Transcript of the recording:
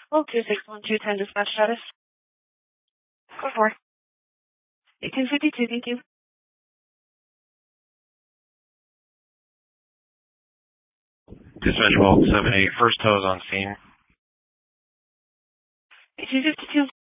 Well, 261210 dispatch status. Go for it. 1852, thank you. Dispatch Vault 78, first tow is on scene. 1852.